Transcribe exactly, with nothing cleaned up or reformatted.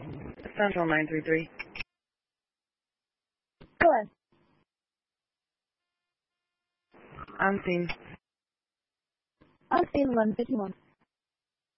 Central nine three three. Go ahead. On scene. On scene eleven fifty-one.